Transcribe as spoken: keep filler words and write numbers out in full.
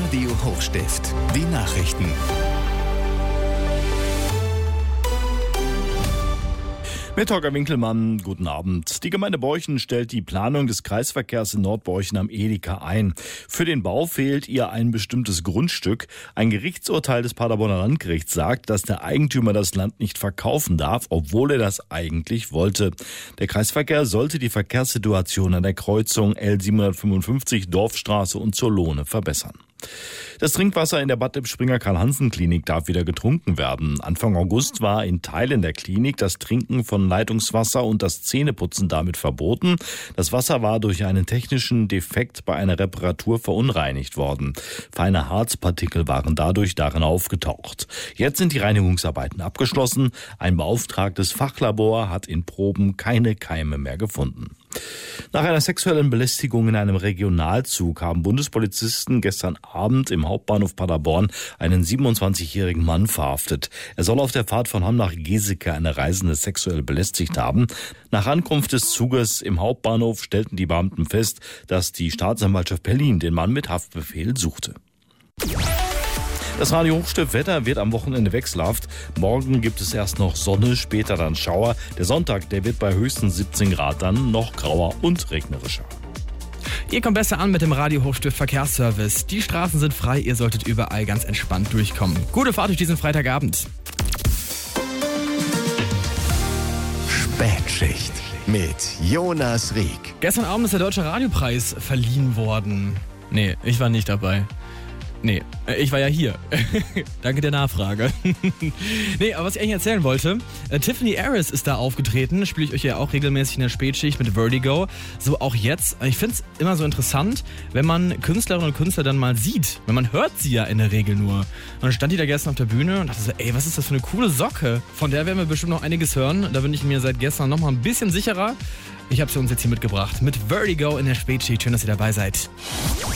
Radio Hochstift. Die Nachrichten. Mit Holger Winkelmann, guten Abend. Die Gemeinde Borchen stellt die Planung des Kreisverkehrs in Nordborchen am Edeka ein. Für den Bau fehlt ihr ein bestimmtes Grundstück. Ein Gerichtsurteil des Paderborner Landgerichts sagt, dass der Eigentümer das Land nicht verkaufen darf, obwohl er das eigentlich wollte. Der Kreisverkehr sollte die Verkehrssituation an der Kreuzung L siebenhundertfünfundfünfzig Dorfstraße und zur Lohne verbessern. Das Trinkwasser in der Bad Lippspringer Karl-Hansen-Klinik darf wieder getrunken werden. Anfang August war in Teilen der Klinik das Trinken von Leitungswasser und das Zähneputzen damit verboten. Das Wasser war durch einen technischen Defekt bei einer Reparatur verunreinigt worden. Feine Harzpartikel waren dadurch darin aufgetaucht. Jetzt sind die Reinigungsarbeiten abgeschlossen. Ein beauftragtes Fachlabor hat in Proben keine Keime mehr gefunden. Nach einer sexuellen Belästigung in einem Regionalzug haben Bundespolizisten gestern Abend im Hauptbahnhof Paderborn einen siebenundzwanzigjährigen Mann verhaftet. Er soll auf der Fahrt von Hamm nach Geseke eine Reisende sexuell belästigt haben. Nach Ankunft des Zuges im Hauptbahnhof stellten die Beamten fest, dass die Staatsanwaltschaft Berlin den Mann mit Haftbefehl suchte. Das Radio Hochstift Wetter wird am Wochenende wechselhaft. Morgen gibt es erst noch Sonne, später dann Schauer. Der Sonntag, der wird bei höchstens siebzehn Grad dann noch grauer und regnerischer. Ihr kommt besser an mit dem Radio Hochstift Verkehrsservice. Die Straßen sind frei, ihr solltet überall ganz entspannt durchkommen. Gute Fahrt durch diesen Freitagabend. Spätschicht mit Jonas Rieck. Gestern Abend ist der Deutsche Radiopreis verliehen worden. Nee, ich war nicht dabei. Nee, ich war ja hier. Danke der Nachfrage. Nee, aber was ich eigentlich erzählen wollte, äh, Tiffany Harris ist da aufgetreten, spiele ich euch ja auch regelmäßig in der Spätschicht mit Vertigo. So auch jetzt. Ich finde es immer so interessant, wenn man Künstlerinnen und Künstler dann mal sieht. Weil man hört sie ja in der Regel nur. Und dann stand die da gestern auf der Bühne und dachte so, ey, was ist das für eine coole Socke? Von der werden wir bestimmt noch einiges hören. Da bin ich mir seit gestern noch mal ein bisschen sicherer. Ich habe sie uns jetzt hier mitgebracht mit Vertigo in der Spätschicht. Schön, dass ihr dabei seid.